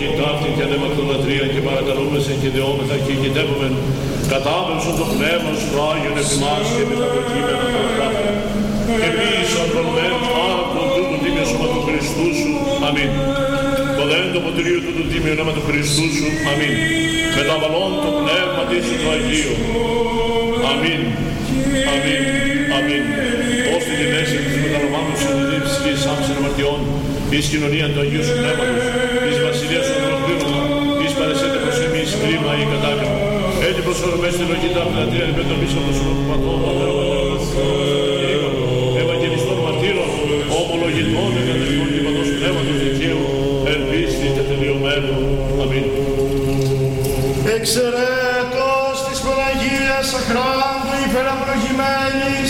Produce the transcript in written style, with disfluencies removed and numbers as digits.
Ταύτην και ανέμακτολατρία και παρακαλούμεσαι και δεόμεθα και κοιτεύομεν κατάμεσον το πνεύμα σου Άγιον επιμάς και με τα προκείμενα των γράφων και πίσω των μεν άρτων τούτου τίμιο σώμα του Χριστού σου. Αμήν. Το δέν το ποτηρίο του τίμιο όνομα του Χριστού σου. Αμήν. Μεταβαλών το πνεύμα της του Αγίου. Αμήν. Αμήν. Αμήν. Ως την μέση της μεταλαμβάνους συνειδήψης και εις άμεσων αμαρτιών, εις κοινωνία του Αγίου σου Πνεύματος, εις βασιλείας των ολοκλήρων, εις παρεσέτε προς εμείς κρίμα ή κατάκαμα. Έτσι προσφέρουμε στην λογή τα πλατεία επεντροπής από το σώμα του Πατρών, Ευαγγελιστών μαρτύρων, ομολογητών, εγκατελικών και παντός πνεύματος δικαίου, ελπίστη και τελειωμένου. Αμήν. Εξαιρέτως της Παναγίας Αχράντου υπεραπλογημένης,